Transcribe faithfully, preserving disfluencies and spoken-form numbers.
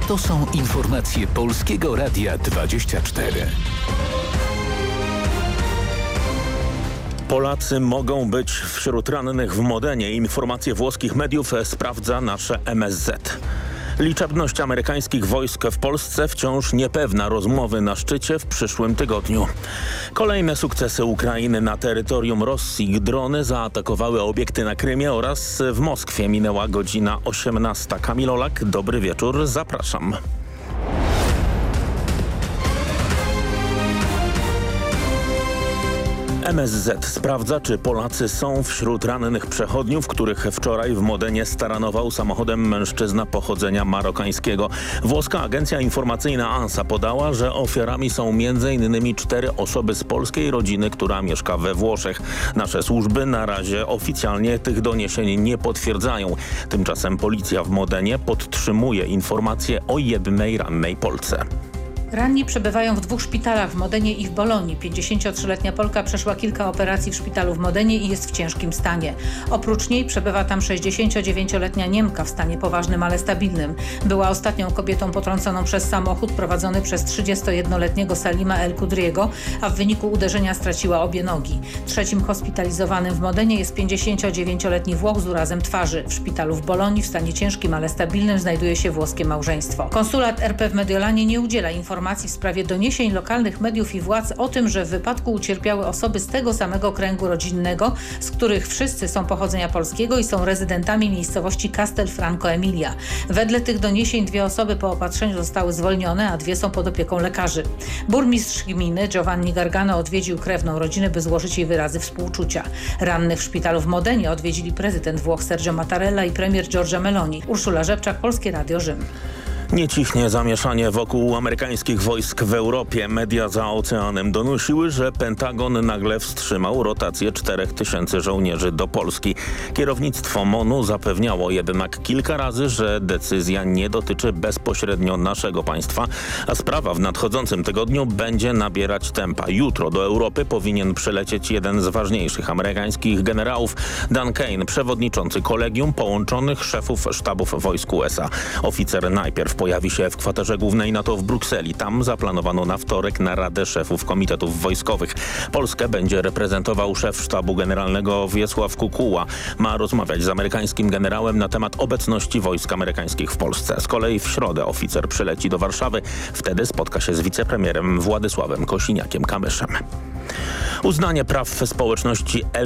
To są informacje Polskiego Radia dwadzieścia cztery. Polacy mogą być wśród rannych w Modenie. Informacje włoskich mediów sprawdza nasze M S Z. Liczebność amerykańskich wojsk w Polsce wciąż niepewna. Rozmowy na szczycie w przyszłym tygodniu. Kolejne sukcesy Ukrainy na terytorium Rosji. Drony zaatakowały obiekty na Krymie oraz w Moskwie. Minęła godzina osiemnasta. Kamil Olak, dobry wieczór, zapraszam. M S Z sprawdza, czy Polacy są wśród rannych przechodniów, których wczoraj w Modenie staranował samochodem mężczyzna pochodzenia marokańskiego. Włoska agencja informacyjna ANSA podała, że ofiarami są między innymi cztery osoby z polskiej rodziny, która mieszka we Włoszech. Nasze służby na razie oficjalnie tych doniesień nie potwierdzają. Tymczasem policja w Modenie podtrzymuje informacje o jednej rannej Polce. Ranni przebywają w dwóch szpitalach w Modenie i w Bolonii. pięćdziesięciotrzyletnia Polka przeszła kilka operacji w szpitalu w Modenie i jest w ciężkim stanie. Oprócz niej przebywa tam sześćdziesięciodziewięcioletnia Niemka w stanie poważnym, ale stabilnym. Była ostatnią kobietą potrąconą przez samochód prowadzony przez trzydziestojednoletniego Salima El Kudriego, a w wyniku uderzenia straciła obie nogi. Trzecim hospitalizowanym w Modenie jest pięćdziesięciodziewięcioletni Włoch z urazem twarzy. W szpitalu w Bolonii w stanie ciężkim, ale stabilnym znajduje się włoskie małżeństwo. Konsulat R P w Mediolanie nie udziela informacji w sprawie doniesień lokalnych mediów i władz o tym, że w wypadku ucierpiały osoby z tego samego kręgu rodzinnego, z których wszyscy są pochodzenia polskiego i są rezydentami miejscowości Castelfranco Emilia. Wedle tych doniesień dwie osoby po opatrzeniu zostały zwolnione, a dwie są pod opieką lekarzy. Burmistrz gminy Giovanni Gargano odwiedził krewną rodziny, by złożyć jej wyrazy współczucia. Rannych w szpitalu w Modenie odwiedzili prezydent Włoch Sergio Mattarella i premier Giorgia Meloni. Urszula Rzepczak, Polskie Radio Rzym. Nie cichnie zamieszanie wokół amerykańskich wojsk w Europie. Media za oceanem donosiły, że Pentagon nagle wstrzymał rotację czterech tysięcy żołnierzy do Polski. Kierownictwo M O N-u zapewniało jednak kilka razy, że decyzja nie dotyczy bezpośrednio naszego państwa, a sprawa w nadchodzącym tygodniu będzie nabierać tempa. Jutro do Europy powinien przylecieć jeden z ważniejszych amerykańskich generałów, Dan Kane, przewodniczący kolegium połączonych szefów sztabów wojsk U S A. Oficer najpierw pojawi się w kwaterze głównej NATO w Brukseli. Tam zaplanowano na wtorek naradę szefów komitetów wojskowych. Polskę będzie reprezentował szef sztabu generalnego Wiesław Kukuła. Ma rozmawiać z amerykańskim generałem na temat obecności wojsk amerykańskich w Polsce. Z kolei w środę oficer przyleci do Warszawy. Wtedy spotka się z wicepremierem Władysławem Kosiniakiem-Kamyszem. Uznanie praw społeczności